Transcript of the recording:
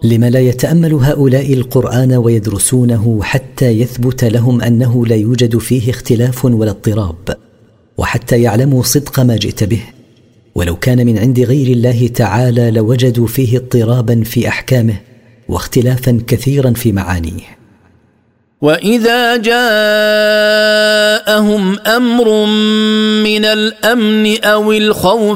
لم لا يتأمل هؤلاء القرآن ويدرسونه حتى يثبت لهم أنه لا يوجد فيه اختلاف ولا اضطراب، وحتى يعلموا صدق ما جئت به؟ ولو كان من عند غير الله تعالى لوجدوا فيه اضطرابا في أحكامه واختلافا كثيرا في معانيه. وإذا جاءهم أمر من الأمن أو الخوف